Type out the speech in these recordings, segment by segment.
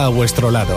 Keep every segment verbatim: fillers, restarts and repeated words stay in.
vuestro lado.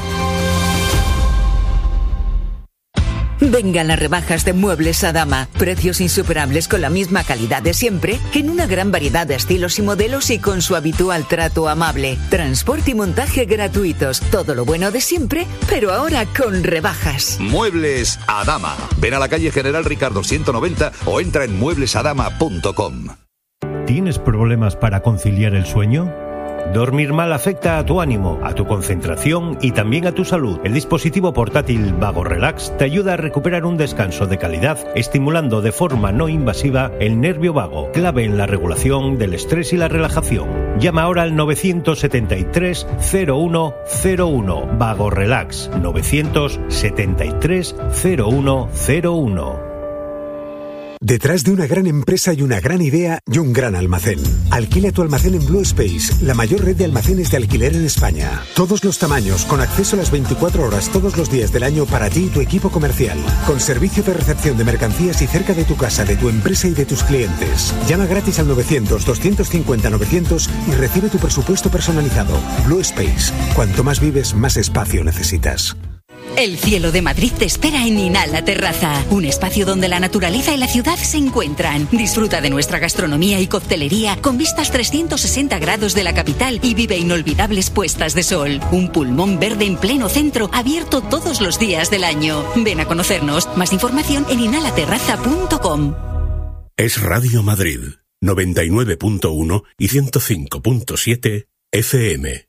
Vengan las rebajas de Muebles Adama. Precios insuperables con la misma calidad de siempre, en una gran variedad de estilos y modelos y con su habitual trato amable. Transporte y montaje gratuitos. Todo lo bueno de siempre, pero ahora con rebajas. Muebles Adama. Ven a la calle General Ricardo ciento noventa o entra en muebles adama punto com. ¿Tienes problemas para conciliar el sueño? Dormir mal afecta a tu ánimo, a tu concentración y también a tu salud. El dispositivo portátil Vago Relax te ayuda a recuperar un descanso de calidad, estimulando de forma no invasiva el nervio vago, clave en la regulación del estrés y la relajación. Llama ahora al nueve siete tres cero uno cero uno. Vago Relax nueve siete tres cero uno cero uno. Detrás de una gran empresa y una gran idea y un gran almacén. Alquila tu almacén en Blue Space, la mayor red de almacenes de alquiler en España. Todos los tamaños, con acceso a las veinticuatro horas todos los días del año para ti y tu equipo comercial. Con servicio de recepción de mercancías y cerca de tu casa, de tu empresa y de tus clientes. Llama gratis al novecientos doscientos cincuenta novecientos y recibe tu presupuesto personalizado. Blue Space. Cuanto más vives, más espacio necesitas. El cielo de Madrid te espera en Inhala Terraza, un espacio donde la naturaleza y la ciudad se encuentran. Disfruta de nuestra gastronomía y coctelería con vistas trescientos sesenta grados de la capital y vive inolvidables puestas de sol. Un pulmón verde en pleno centro, abierto todos los días del año. Ven a conocernos. Más información en inhala terraza punto com. Es Radio Madrid, noventa y nueve punto uno y ciento cinco punto siete F M.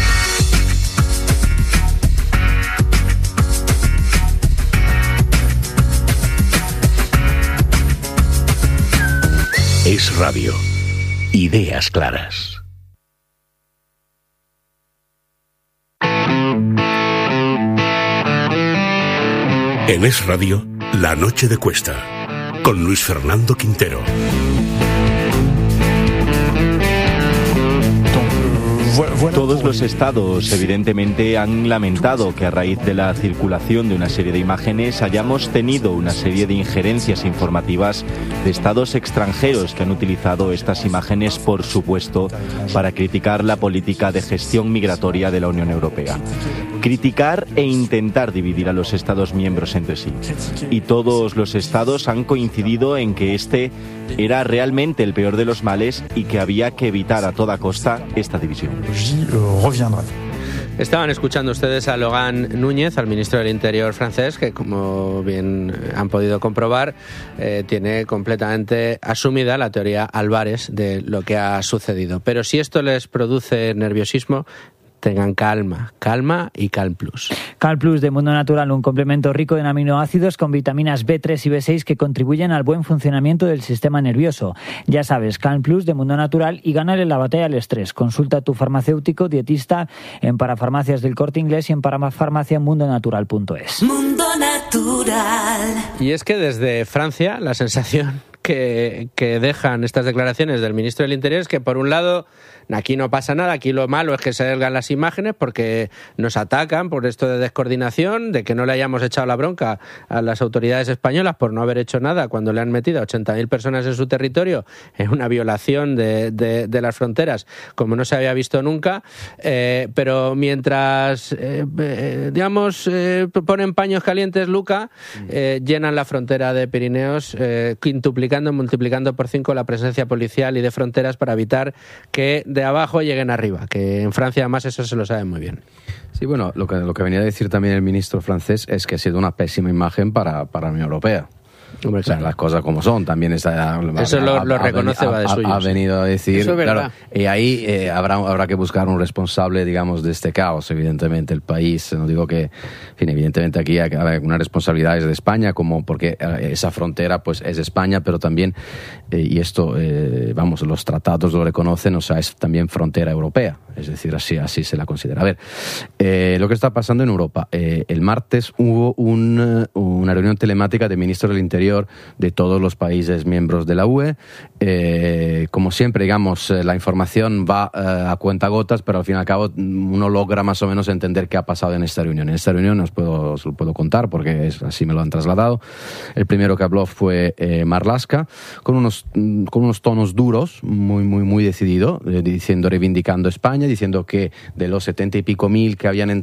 Es Radio. Ideas claras. En Es Radio, La Noche de Cuesta, con Luis Fernando Quintero. Todos los estados evidentemente han lamentado que a raíz de la circulación de una serie de imágenes hayamos tenido una serie de injerencias informativas de estados extranjeros que han utilizado estas imágenes, por supuesto, para criticar la política de gestión migratoria de la Unión Europea. Criticar e intentar dividir a los estados miembros entre sí. Y todos los estados han coincidido en que este era realmente el peor de los males y que había que evitar a toda costa esta división. Estaban escuchando ustedes a Laurent Núñez, al ministro del Interior francés, que como bien han podido comprobar, eh, tiene completamente asumida la teoría Álvarez de lo que ha sucedido. Pero si esto les produce nerviosismo, tengan calma, calma y Calm Plus. Calm Plus de Mundo Natural, un complemento rico en aminoácidos con vitaminas B tres y B seis que contribuyen al buen funcionamiento del sistema nervioso. Ya sabes, Calm Plus de Mundo Natural y gánale la batalla al estrés. Consulta a tu farmacéutico dietista en Parafarmacias del Corte Inglés y en parafarmacia mundo natural punto es. Mundo Natural. Y es que desde Francia la sensación que, que dejan estas declaraciones del ministro del Interior es que, por un lado, aquí no pasa nada, aquí lo malo es que se salgan las imágenes porque nos atacan por esto de descoordinación, de que no le hayamos echado la bronca a las autoridades españolas por no haber hecho nada cuando le han metido a ochenta mil personas en su territorio en una violación de, de, de las fronteras como no se había visto nunca, eh, pero mientras, eh, eh, digamos, eh, ponen paños calientes, Luca, eh, llenan la frontera de Pirineos, eh, quintuplicando, multiplicando por cinco la presencia policial y de fronteras para evitar que de abajo lleguen arriba, que en Francia además eso se lo saben muy bien. Sí, bueno, lo que, lo que venía a decir también el ministro francés es que ha sido una pésima imagen para, para la Unión Europea. Hombre, o sea, claro, las cosas como son, también está, eso lo, lo reconoce, va de suyo. Ha, ha venido a decir, eso es verdad. Claro, y ahí eh, habrá, habrá que buscar un responsable, digamos, de este caos, evidentemente, el país, no digo que, en fin, evidentemente aquí hay una responsabilidad es de España, como porque esa frontera, pues, es España, pero también, eh, y esto, eh, vamos, los tratados lo reconocen, o sea, es también frontera europea, es decir, así, así se la considera. A ver, eh, lo que está pasando en Europa, eh, el martes hubo un, una reunión telemática de ministros del Interior de todos los países miembros de la U E. Eh, como siempre, digamos, la información va eh, a cuentagotas, pero al fin y al cabo uno logra más o menos entender qué ha pasado en esta reunión. En esta reunión os puedo, os lo puedo contar porque es, así me lo han trasladado. El primero que habló fue eh, Marlaska, con unos, con unos tonos duros, muy, muy, muy decidido, eh, diciendo, reivindicando España, diciendo que de los setenta y pico mil que habían